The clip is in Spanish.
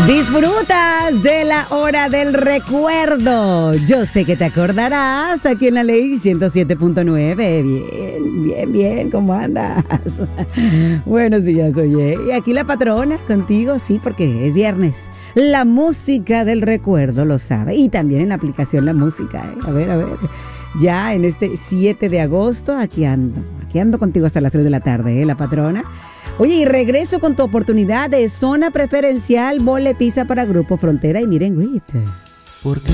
Disfrutas de la hora del recuerdo. Yo sé que te acordarás aquí en la Ley 107.9. Bien, ¿cómo andas? Buenos días, oye. Y aquí la patrona contigo, sí, porque es viernes. La música del recuerdo lo sabe. Y también en la aplicación La Música, ¿eh? A ver. Ya en este 7 de agosto, aquí ando contigo hasta las 3 de la tarde, ¿eh? La patrona. Oye, y regreso con tu oportunidad de zona preferencial boletiza para Grupo Frontera y Miren Greet.